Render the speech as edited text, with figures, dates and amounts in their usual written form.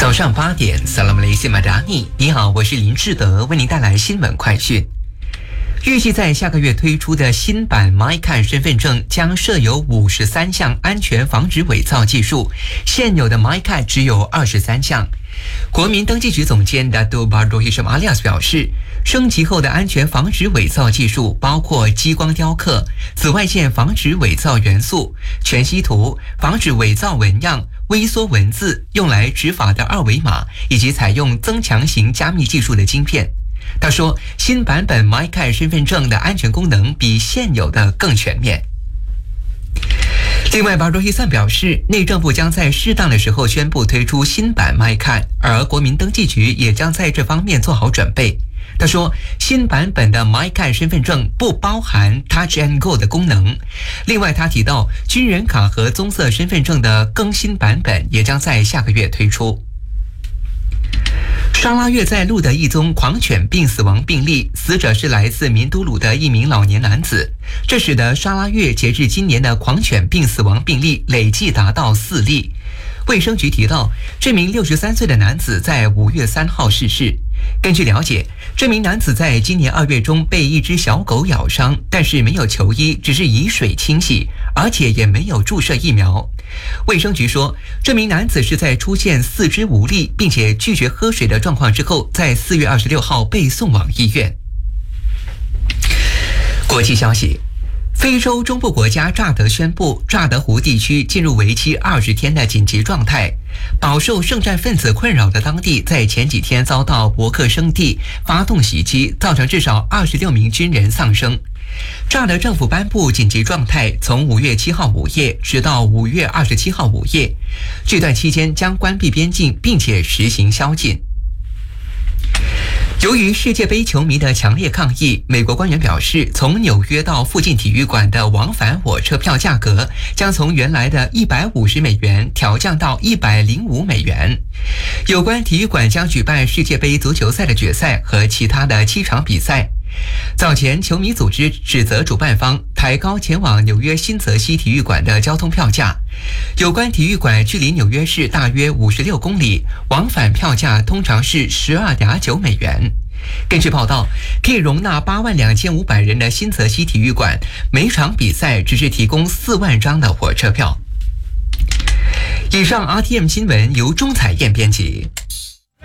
早上8点 Salam Malaysia Madani， 你好，我是林志德，为您带来新闻快讯。预计在下个月推出的新版 MyCard 身份证将设有53项安全防止伪造技术，现有的 MyCard 只有23项。国民登记局总监 Dato' Bardot Hisham Alias 表示，升级后的安全防止伪造技术包括激光雕刻、紫外线防止伪造元素、全息图、防止伪造纹样、微缩文字、用来执法的二维码，以及采用增强型加密技术的晶片。他说，新版本 MyCard 身份证的安全功能比现有的更全面。另外，Bardot Hisham表示，内政部将在适当的时候宣布推出新版 MyCard， 而国民登记局也将在这方面做好准备。他说，新版本的 MyCard 身份证不包含 Touch and Go 的功能。另外，他提到军人卡和棕色身份证的更新版本也将在下个月推出。沙拉越在路德一宗狂犬病死亡病例，死者是来自民都鲁的一名老年男子，这使得沙拉越截至今年的狂犬病死亡病例累计达到4例。卫生局提到，这名63岁的男子在5月3号逝世。根据了解，这名男子在今年2月中被一只小狗咬伤，但是没有求医，只是以水清洗，而且也没有注射疫苗。卫生局说，这名男子是在出现四肢无力并且拒绝喝水的状况之后，在4月26号被送往医院。国际消息，非洲中部国家乍得宣布，乍得湖地区进入为期20天的紧急状态。饱受圣战分子困扰的当地，在前几天遭到伯克圣地发动袭击，造成至少26名军人丧生。乍得政府颁布紧急状态，从5月7号午夜直到5月27号午夜，这段期间将关闭边境，并且实行宵禁。由于世界杯球迷的强烈抗议，美国官员表示，从纽约到附近体育馆的往返火车票价格将从原来的$150调降到$105。有关体育馆将举办世界杯足球赛的决赛和其他的7场比赛。早前，球迷组织指责主办方抬高前往纽约新泽西体育馆的交通票价。有关体育馆距离纽约市大约56公里，往返票价通常是$12.9。根据报道，可以容纳82500人的新泽西体育馆，每场比赛只是提供4万张的火车票。以上 RTM 新闻由钟彩燕编辑。